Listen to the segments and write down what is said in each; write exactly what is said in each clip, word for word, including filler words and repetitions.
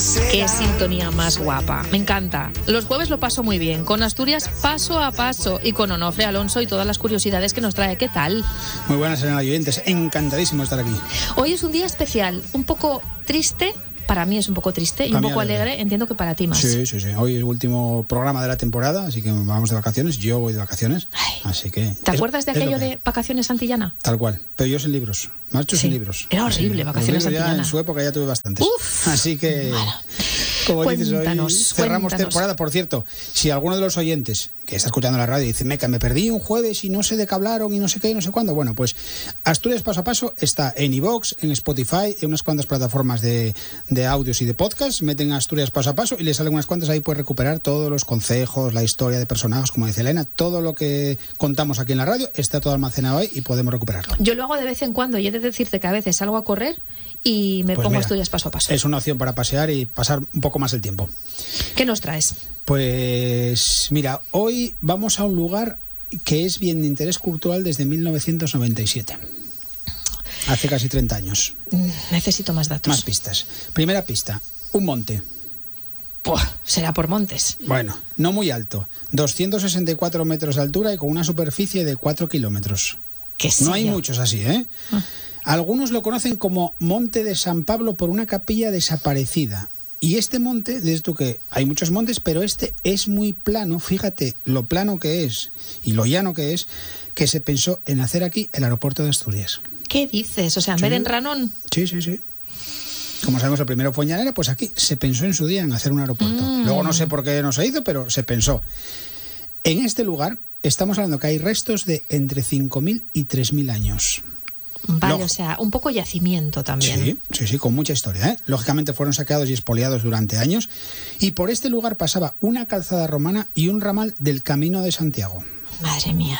Qué sintonía más guapa, me encanta. Los jueves lo paso muy bien, con Asturias paso a paso y con Onofre Alonso y todas las curiosidades que nos trae. ¿Qué tal? Muy buenas, Elena Lloyentes, encantadísimo de estar aquí. Hoy es un día especial, un poco triste. Para mí es un poco triste y Para un poco alegre. alegre, entiendo que para ti más. Sí, sí, sí. Hoy es el último programa de la temporada, así que vamos de vacaciones. Yo voy de vacaciones, Ay. así que... ¿Te es- acuerdas de es lo aquello que hay. de Vacaciones Santillana? Tal cual, pero yo sin libros, marcho Sí. sin libros. Era horrible, Sí. Vacaciones Los libros ya Santillana. en su época ya tuve bastantes. Uf. Así que... Bueno. Como dices, hoy Cuéntanos, cerramos cuéntanos. temporada. Por cierto, si alguno de los oyentes que está escuchando la radio dice, meca, me perdí un jueves y no sé de qué hablaron y no sé qué y no sé cuándo, bueno, pues Asturias Paso a Paso está en iVoox, en Spotify, en unas cuantas plataformas de, de audios y de podcast. Meten Asturias Paso a Paso y les salen unas cuantas, ahí puedes recuperar todos los consejos, la historia de personajes, como dice Elena, todo lo que contamos aquí en la radio está todo almacenado ahí y podemos recuperarlo. Yo lo hago de vez en cuando y he de decirte que a veces salgo a correr y me Pues pongo mira, Asturias Paso a Paso. Es una opción para pasear y pasar un poco más el tiempo. ¿Qué nos traes? Pues mira, hoy vamos a un lugar que es bien de interés cultural desde mil novecientos noventa y siete. Hace casi treinta años. Mm, Necesito más datos. Más pistas. Primera pista, un monte. Buah, será por montes. Bueno, no muy alto. doscientos sesenta y cuatro metros de altura y con una superficie de cuatro kilómetros. Que No hay sí, yo. muchos así, ¿eh? Ah. Algunos lo conocen como Monte de San Pablo por una capilla desaparecida. Y este monte, dices tú que hay muchos montes, pero este es muy plano. Fíjate lo plano que es y lo llano que es, que se pensó en hacer aquí el aeropuerto de Asturias. ¿Qué dices? O sea, en Sí. vez de en Ranón. Sí, sí, sí. Como sabemos, el primero fue en Llanera, pues aquí se pensó en su día en hacer un aeropuerto. Mm. Luego no sé por qué no se hizo, pero se pensó. En este lugar estamos hablando que hay restos de entre cinco mil y tres mil años. Vale, Lo- o sea, un poco yacimiento también. Sí, sí, sí, con mucha historia, ¿eh? Lógicamente fueron saqueados y expoliados durante años y por este lugar pasaba una calzada romana y un ramal del Camino de Santiago. Madre mía.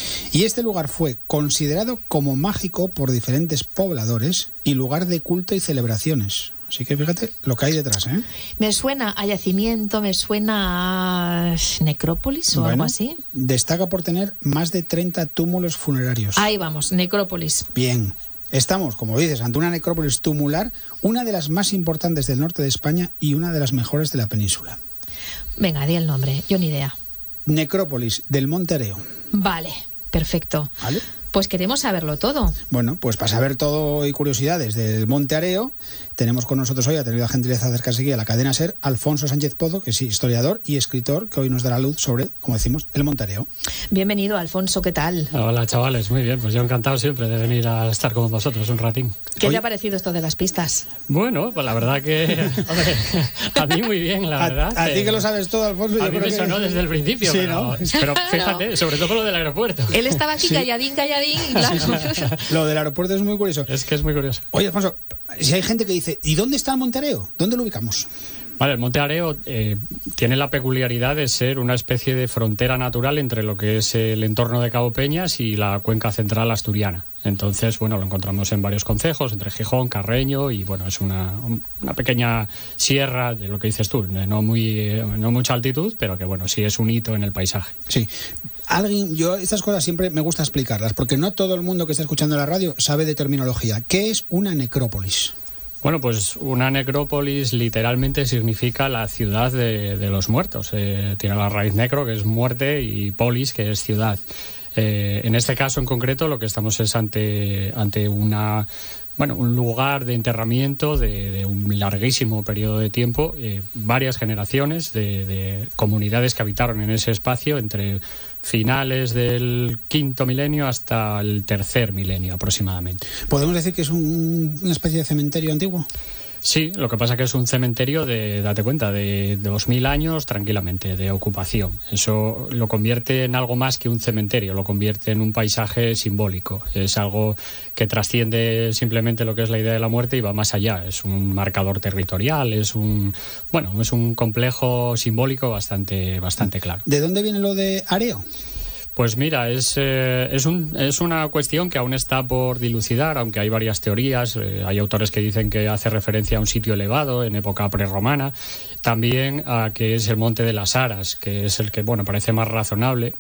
Y este lugar fue considerado como mágico por diferentes pobladores y lugar de culto y celebraciones. Así que fíjate lo que hay detrás, ¿eh? Me suena a yacimiento, me suena a necrópolis o Bueno, algo así. Destaca por tener más de treinta túmulos funerarios. Ahí vamos, necrópolis. Bien. Estamos, como dices, ante una necrópolis tumular, una de las más importantes del norte de España y una de las mejores de la península. Venga, di el nombre, yo ni idea. Necrópolis del Monte Areo. Vale, perfecto. ¿Vale? Pues queremos saberlo todo. Bueno, pues para saber todo y curiosidades del Monte Areo, tenemos con nosotros hoy, ha tenido la gentileza de acercarse aquí a la cadena SER, Alfonso Sánchez Pozo, que es historiador y escritor, que hoy nos dará luz sobre, como decimos, el Monte Areo. Bienvenido, Alfonso, ¿qué tal? Hola chavales, muy bien, pues yo encantado siempre de venir a estar con vosotros un ratín. ¿Qué Oye. te ha parecido esto de las pistas? Bueno, pues la verdad que, hombre, a mí muy bien, la A, verdad. a ti eh, que lo sabes todo, Alfonso. A yo mí creo me que- sonó desde el principio, Sí, pero, ¿no? pero fíjate, sobre todo lo del aeropuerto. Él estaba aquí Sí. calladín, calladín. y claro. Lo del aeropuerto es muy curioso. Es que es muy curioso. Oye, Alfonso, si hay gente que dice, ¿y dónde está el Monte Areo? ¿Dónde lo ubicamos? Vale, el Monte Areo eh, tiene la peculiaridad de ser una especie de frontera natural entre lo que es el entorno de Cabo Peñas y la cuenca central asturiana. Entonces, bueno, lo encontramos en varios concejos, entre Gijón, Carreño, y bueno, es una, una pequeña sierra de lo que dices tú, de no muy eh, no mucha altitud, pero que bueno, sí es un hito en el paisaje. Sí. Alguien, yo estas cosas siempre me gusta explicarlas, porque no todo el mundo que está escuchando la radio sabe de terminología. ¿Qué es una necrópolis? Bueno, pues una necrópolis literalmente significa la ciudad de, de los muertos. Eh, tiene la raíz necro, que es muerte, y polis, que es ciudad. Eh, en este caso en concreto lo que estamos es ante, ante una, bueno, un lugar de enterramiento de, de un larguísimo periodo de tiempo, eh, varias generaciones de, de comunidades que habitaron en ese espacio entre finales del quinto milenio hasta el tercer milenio aproximadamente. ¿Podemos decir que es un- una especie de cementerio antiguo? Sí, lo que pasa que es un cementerio de, date cuenta, de dos mil años tranquilamente, de ocupación. Eso lo convierte en algo más que un cementerio, lo convierte en un paisaje simbólico. Es algo que trasciende simplemente lo que es la idea de la muerte y va más allá. Es un marcador territorial, es un, bueno, es un complejo simbólico bastante, bastante claro. ¿De dónde viene lo de Areo? Pues mira, es, eh, es, un, es una cuestión que aún está por dilucidar, aunque hay varias teorías. Eh, hay autores que dicen que hace referencia a un sitio elevado en época prerromana, también a que es el Monte de las Aras, que es el que, bueno, parece más razonable,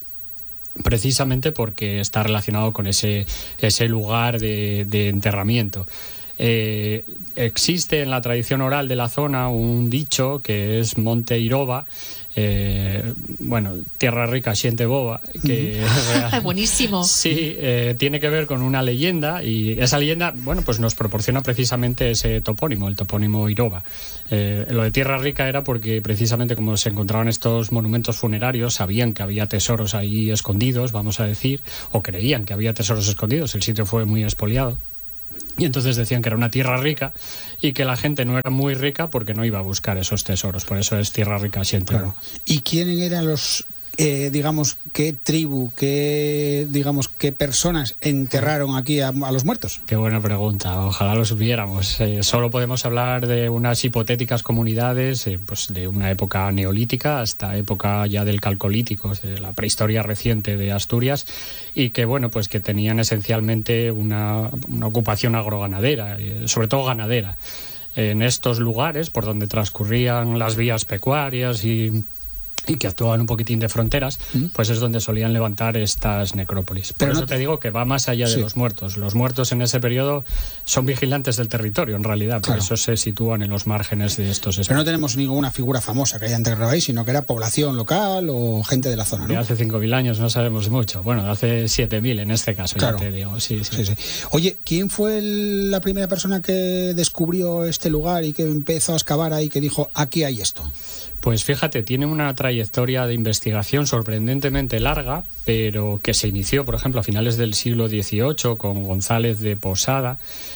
precisamente porque está relacionado con ese, ese lugar de, de enterramiento. Eh, existe en la tradición oral de la zona un dicho que es Monte Iroba, eh, bueno, tierra rica, siente boba, que mm. buenísimo. Sí, eh, tiene que ver con una leyenda, y esa leyenda, bueno, pues nos proporciona precisamente ese topónimo, el topónimo Iroba. Eh, lo de tierra rica era porque precisamente como se encontraban estos monumentos funerarios, sabían que había tesoros ahí escondidos, vamos a decir, o creían que había tesoros escondidos, el sitio fue muy expoliado. Y entonces decían que era una tierra rica y que la gente no era muy rica porque no iba a buscar esos tesoros. Por eso es tierra rica siempre. Claro. ¿Y quiénes eran los, eh, digamos, qué tribu, qué, digamos, qué personas enterraron aquí a, a los muertos? Qué buena pregunta. Ojalá lo supiéramos. Eh, solo podemos hablar de unas hipotéticas comunidades, eh, pues de una época neolítica hasta época ya del calcolítico, de la prehistoria reciente de Asturias, y que bueno, pues que tenían esencialmente una, una ocupación agroganadera, eh, sobre todo ganadera. En estos lugares por donde transcurrían las vías pecuarias y y que actuaban un poquitín de fronteras, ¿Mm? pues es donde solían levantar estas necrópolis. Por Pero eso no te... te digo que va más allá de sí. los muertos. Los muertos en ese periodo son vigilantes del territorio, en realidad, por claro. eso se sitúan en los márgenes de estos espacios. Pero no tenemos ninguna figura famosa que haya enterrado ahí, sino que era población local o gente de la zona, ¿no? De hace cinco mil años no sabemos mucho. Bueno, de hace siete mil en este caso, claro. ya te digo. Sí, sí. Sí, sí. Oye, ¿quién fue el, la primera persona que descubrió este lugar y que empezó a excavar ahí, que dijo, aquí hay esto? Pues fíjate, tiene una trayectoria de investigación sorprendentemente larga, pero que se inició, por ejemplo, a finales del siglo dieciocho con González de Posada,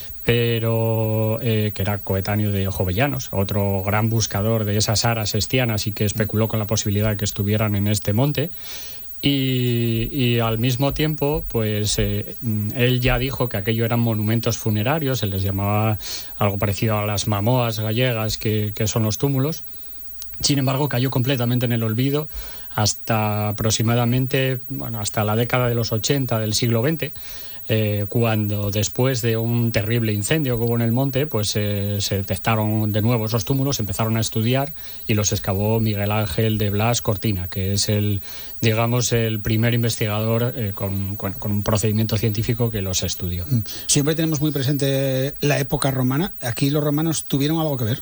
pero eh, que era coetáneo de Jovellanos, otro gran buscador de esas aras estianas y que especuló con la posibilidad de que estuvieran en este monte. Y, y al mismo tiempo, pues eh, él ya dijo que aquello eran monumentos funerarios, se les llamaba algo parecido a las mamoas gallegas, que, que son los túmulos. Sin embargo, cayó completamente en el olvido hasta aproximadamente, bueno, hasta la década de los ochenta del siglo veinte, eh, cuando después de un terrible incendio que hubo en el monte, pues eh, se detectaron de nuevo esos túmulos, empezaron a estudiar y los excavó Miguel Ángel de Blas Cortina, que es el, digamos, el primer investigador eh, con, con, con un procedimiento científico que los estudió. Siempre tenemos muy presente la época romana. ¿Aquí los romanos tuvieron algo que ver?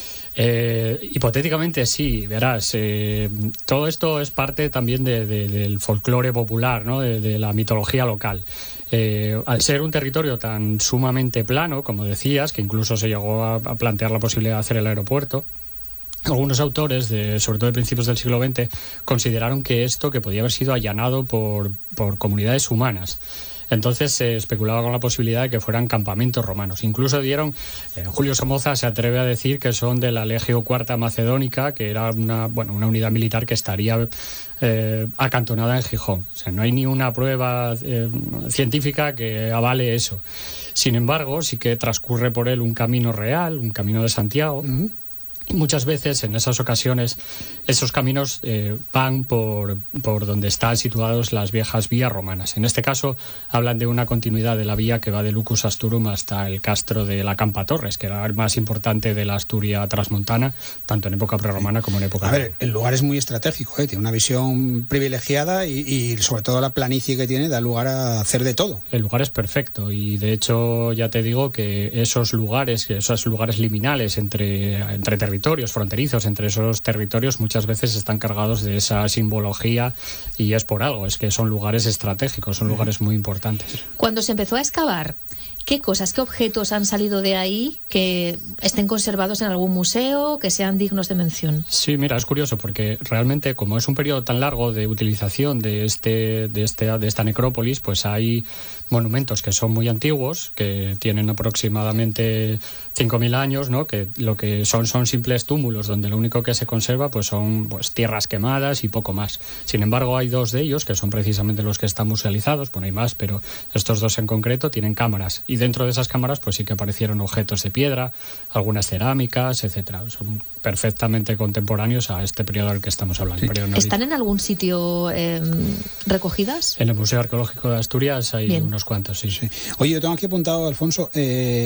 Eh, hipotéticamente sí, verás, eh, todo esto es parte también de, de, del folclore popular, ¿no? de, de la mitología local. Eh, al ser un territorio tan sumamente plano, como decías, que incluso se llegó a, a plantear la posibilidad de hacer el aeropuerto, algunos autores, de, sobre todo de principios del siglo veinte, consideraron que esto que podía haber sido allanado por, por comunidades humanas. Entonces se especulaba con la posibilidad de que fueran campamentos romanos. Incluso dieron, eh, Julio Somoza se atreve a decir que son de la Legio Cuarta Macedónica, que era una, bueno, una unidad militar que estaría eh, acantonada en Gijón. O sea, no hay ni una prueba eh, científica que avale eso. Sin embargo, sí que transcurre por él un camino real, un camino de Santiago. Uh-huh. Y muchas veces, en esas ocasiones, esos caminos eh, van por, por donde están situadas las viejas vías romanas. En este caso, hablan de una continuidad de la vía que va de Lucus Asturum hasta el castro de la Campa Torres, que era el más importante de la Asturia transmontana, tanto en época prerromana como en época... A ver, el lugar es muy estratégico, ¿eh? Tiene una visión privilegiada y, y sobre todo la planicie que tiene da lugar a hacer de todo. El lugar es perfecto y, de hecho, ya te digo que esos lugares, esos lugares liminales entre, entre territorios, territorios fronterizos, entre esos territorios muchas veces están cargados de esa simbología y es por algo, es que son lugares estratégicos, son lugares muy importantes. Cuando se empezó a excavar, ¿qué cosas, qué objetos han salido de ahí que estén conservados en algún museo, que sean dignos de mención? Sí, mira, es curioso porque realmente como es un periodo tan largo de utilización de este, de este, de esta necrópolis, pues hay monumentos que son muy antiguos, que tienen aproximadamente cinco mil años, ¿no? Que lo que son son simples túmulos donde lo único que se conserva pues son pues tierras quemadas y poco más. Sin embargo, hay dos de ellos que son precisamente los que están musealizados, bueno, hay más, pero estos dos en concreto tienen cámaras y dentro de esas cámaras pues sí que aparecieron objetos de piedra, algunas cerámicas, etcétera. Son perfectamente contemporáneos a este periodo del que estamos hablando. Sí. ¿Están en algún sitio eh, recogidas? En el Museo Arqueológico de Asturias hay Bien. unos cuantos, sí. sí. Oye, yo tengo aquí apuntado, Alfonso, eh,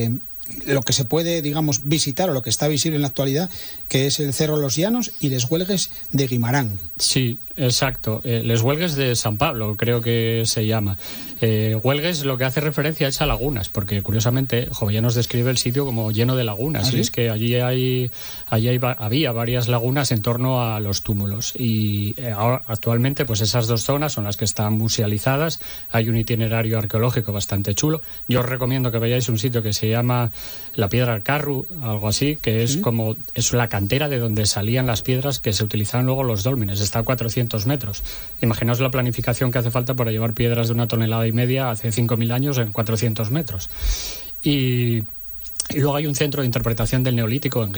lo que se puede, digamos, visitar o lo que está visible en la actualidad, que es el Cerro Los Llanos y Les Huelgues de Guimarán. Sí, exacto. Eh, Les Huelgues de San Pablo, creo que se llama. Eh, Huelgues lo que hace referencia es a lagunas, porque curiosamente Jovellanos describe el sitio como lleno de lagunas. ¿Ah, sí? Y es que allí hay, allí hay, había varias lagunas en torno a los túmulos. Y eh, ahora, actualmente, pues esas dos zonas son las que están musealizadas. Hay un itinerario arqueológico bastante chulo. Yo os recomiendo que vayáis a un sitio que se llama La Piedra del Carru, algo así, que es ¿Sí? como es la cantera de donde salían las piedras que se utilizaban luego los dólmenes. Está a cuatrocientos metros. Imaginaos la planificación que hace falta para llevar piedras de una tonelada y media hace cinco mil años en cuatrocientos metros. Y, y luego hay un centro de interpretación del Neolítico en